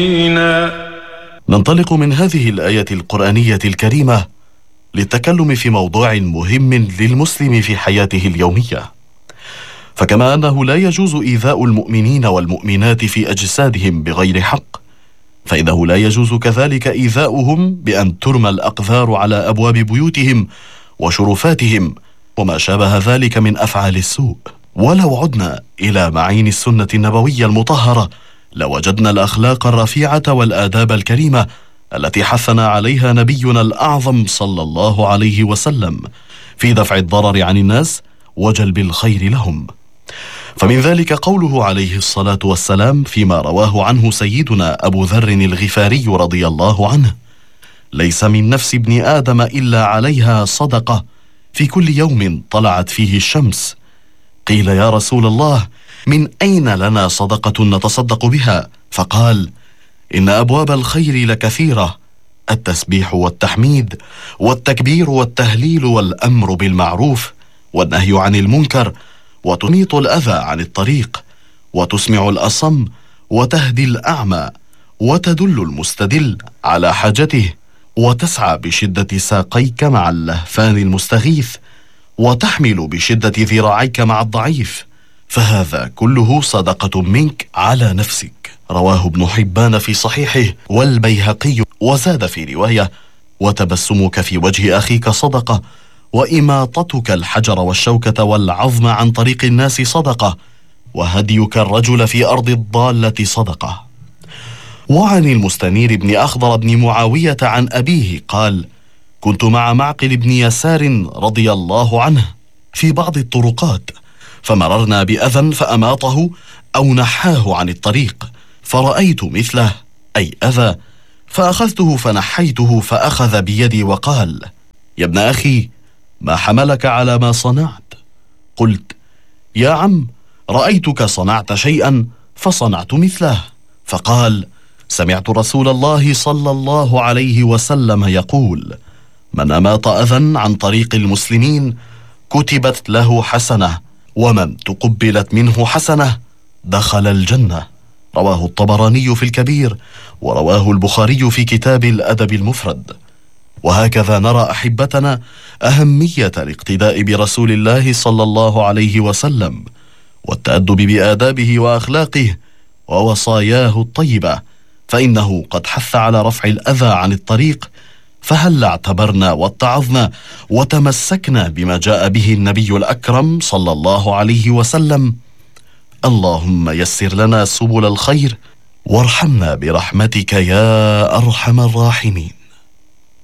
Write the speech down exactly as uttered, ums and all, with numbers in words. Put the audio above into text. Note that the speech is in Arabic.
ننطلق من هذه الآية القرآنية الكريمة للتكلم في موضوع مهم للمسلم في حياته اليومية. فكما أنه لا يجوز إيذاء المؤمنين والمؤمنات في أجسادهم بغير حق، فإنه لا يجوز كذلك إيذاؤهم بأن ترمى الأقذار على أبواب بيوتهم وشرفاتهم وما شابه ذلك من أفعال السوء. ولو عدنا إلى معين السنة النبوية المطهرة لوجدنا الأخلاق الرفيعة والآداب الكريمة التي حثنا عليها نبينا الأعظم صلى الله عليه وسلم في دفع الضرر عن الناس وجلب الخير لهم. فمن ذلك قوله عليه الصلاة والسلام فيما رواه عنه سيدنا أبو ذر الغفاري رضي الله عنه: ليس من نفس ابن آدم إلا عليها صدقة في كل يوم طلعت فيه الشمس. قيل يا رسول الله من أين لنا صدقة نتصدق بها؟ فقال: إن أبواب الخير لكثيرة، التسبيح والتحميد والتكبير والتهليل والأمر بالمعروف والنهي عن المنكر وتميط الأذى عن الطريق وتسمع الأصم وتهدي الأعمى وتدل المستدل على حاجته وتسعى بشدة ساقيك مع اللهفان المستغيث وتحمل بشدة ذراعيك مع الضعيف، فهذا كله صدقة منك على نفسك. رواه ابن حبان في صحيحه والبيهقي، وزاد في رواية: وتبسمك في وجه أخيك صدقة، وإماطتك الحجر والشوكة والعظم عن طريق الناس صدقة، وهديك الرجل في أرض الضالة صدقة. وعن المستنير بن أخضر بن معاوية عن أبيه قال: كنت مع معقل بن يسار رضي الله عنه في بعض الطرقات، فمررنا بأذى فأماطه أو نحاه عن الطريق، فرأيت مثله أي أذى، فأخذته فنحيته، فأخذ بيدي وقال: يا ابن أخي، ما حملك على ما صنعت؟ قلت: يا عم، رأيتك صنعت شيئا فصنعت مثله. فقال: سمعت رسول الله صلى الله عليه وسلم يقول: من أماط أذى عن طريق المسلمين كتبت له حسنة، ومن تقبلت منه حسنة دخل الجنة. رواه الطبراني في الكبير، ورواه البخاري في كتاب الأدب المفرد. وهكذا نرى أحبتنا أهمية الاقتداء برسول الله صلى الله عليه وسلم والتأدب بآدابه وأخلاقه ووصاياه الطيبة، فإنه قد حث على رفع الأذى عن الطريق، فهل اعتبرنا واتعظنا وتمسكنا بما جاء به النبي الأكرم صلى الله عليه وسلم؟ اللهم يسر لنا سبل الخير وارحمنا برحمتك يا أرحم الراحمين.